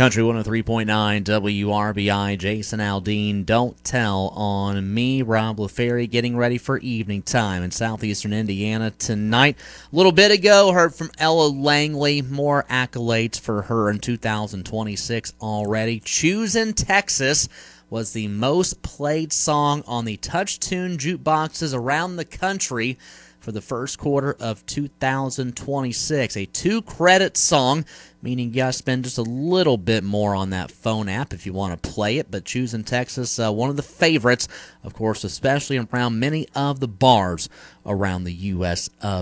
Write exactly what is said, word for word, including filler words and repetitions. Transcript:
Country one oh three point nine W R B I, Jason Aldean, Don't Tell on me. Rob LaFerry getting ready for evening time in southeastern Indiana tonight. A little bit ago, heard from Ella Langley. More accolades for her in two thousand twenty-six already. Choosin' Texas was the most played song on the touch-tune jukeboxes around the country for the first quarter of two thousand twenty-six. A two-credit song, meaning you got to spend just a little bit more on that phone app if you want to play it. But Choosin' Texas, uh, one of the favorites, of course, especially around many of the bars around the U S of